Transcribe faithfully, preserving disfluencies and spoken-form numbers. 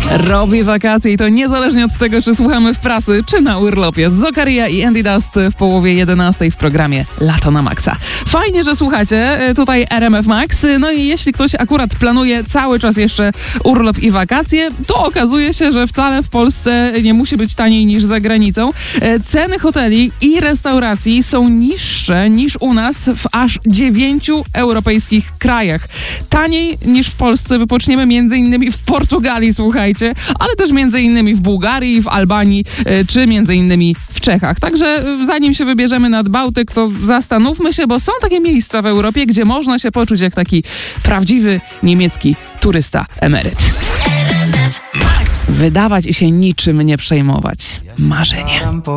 Robię wakacje i to niezależnie od tego, czy słuchamy w pracy, czy na urlopie. Zokaria i Andy Dust w połowie jedenastej w programie Lato na Maxa. Fajnie, że słuchacie. Tutaj R M F Max. No i jeśli ktoś akurat planuje cały czas jeszcze urlop i wakacje, to okazuje się, że wcale w Polsce nie musi być taniej niż za granicą. Ceny hoteli i restauracji są niższe niż u nas w aż dziewięciu europejskich krajach. Taniej niż w Polsce wypoczniemy między innymi w Portugalii, słuchajcie, ale też między innymi w Bułgarii, w Albanii, czy między innymi w Czechach. Także zanim się wybierzemy nad Bałtyk, to zastanówmy się, bo są takie miejsca w Europie, gdzie można się poczuć jak taki prawdziwy niemiecki turysta emeryt. Wydawać i się niczym nie przejmować. Marzenie.